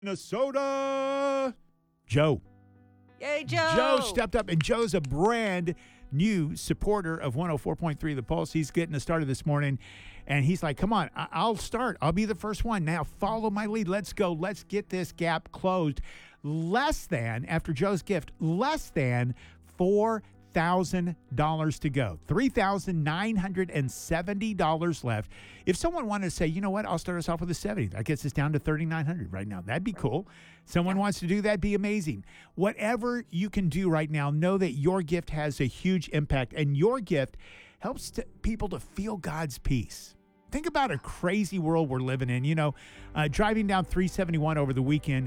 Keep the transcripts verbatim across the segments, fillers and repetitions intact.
Minnesota. Joe. Yay, Joe. Joe stepped up, and Joe's a brand new supporter of one oh four point three The Pulse. He's getting us started this morning, and he's like, come on, I- I'll start. I'll be the first one. Now follow my lead. Let's go. Let's get this gap closed. Less than, after Joe's gift, less than four thousand dollars to go. three thousand nine hundred seventy dollars left. If someone wanted to say, you know what, I'll start us off with a seventy. That gets us down to three thousand nine hundred dollars right now. That'd be cool. Someone wants to do that, be amazing. Whatever you can do right now, know that your gift has a huge impact, and your gift helps to, people to feel God's peace. Think about a crazy world we're living in. You know, uh, driving down three seventy-one over the weekend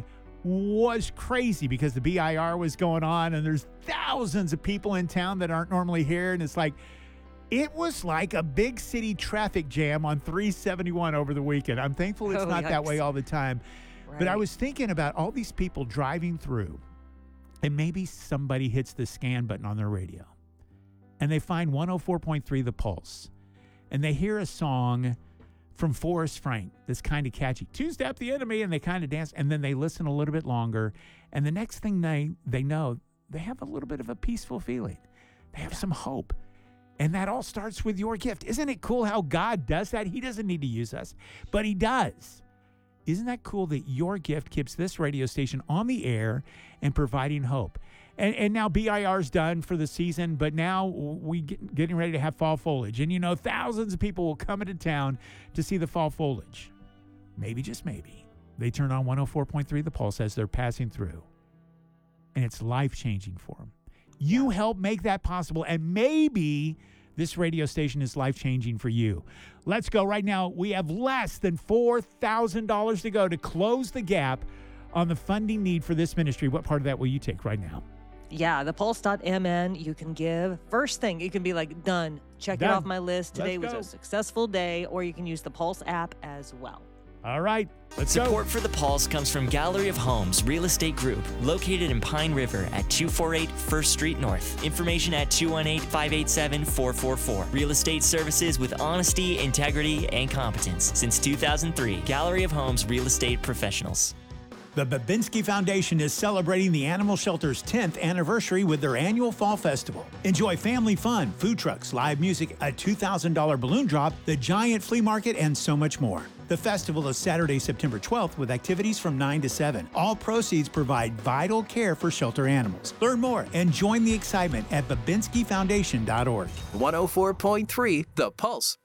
was crazy because the B I R was going on, and there's thousands of people in town that aren't normally here. And it's like, it was like a big city traffic jam on three seventy-one over the weekend. I'm thankful it's Oh, not yikes. that way all the time. Right. But I was thinking about all these people driving through, and maybe somebody hits the scan button on their radio, and they find one oh four point three The Pulse, and they hear a song from Forrest Frank that's kind of catchy. Two-step the enemy, and they kind of dance, and then they listen a little bit longer, and the next thing they, they know, they have a little bit of a peaceful feeling. They have some hope. And that all starts with your gift. Isn't it cool how God does that? He doesn't need to use us, but he does. Isn't that cool that your gift keeps this radio station on the air and providing hope? And, and now B I R's done for the season, but now we get, getting ready to have fall foliage. And, you know, thousands of people will come into town to see the fall foliage. Maybe, just maybe, they turn on one oh four point three The Pulse as they're passing through. And it's life-changing for them. You help make that possible, and maybe this radio station is life-changing for you. Let's go right now. We have less than four thousand dollars to go to close the gap on the funding need for this ministry. What part of that will you take right now? Yeah, the pulse dot m n, you can give. First thing, you can be like, done. Check Done. it off my list. Today Let's was go. a successful day, or you can use the Pulse app as well. All right, let's Support go. for The Pulse comes from Gallery of Homes Real Estate Group, located in Pine River at two forty-eight First Street North. Information at two one eight, five eight seven, four four four. Real estate services with honesty, integrity, and competence. Since two thousand three, Gallery of Homes Real Estate Professionals. The Babinski Foundation is celebrating the Animal Shelter's tenth anniversary with their annual Fall Festival. Enjoy family fun, food trucks, live music, a two thousand dollars balloon drop, the giant flea market, and so much more. The festival is Saturday, September twelfth, with activities from nine to seven. All proceeds provide vital care for shelter animals. Learn more and join the excitement at babinski foundation dot org. one oh four point three The Pulse.